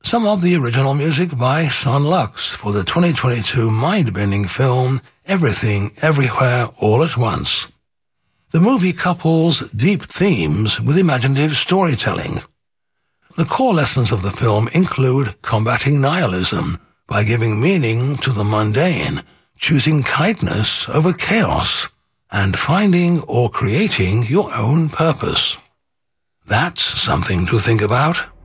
some of the original music by Son Lux for the 2022 mind-bending film Everything, Everywhere, All at Once. The movie couples deep themes with imaginative storytelling. The core lessons of the film include combating nihilism by giving meaning to the mundane, choosing kindness over chaos, and finding or creating your own purpose. That's something to think about.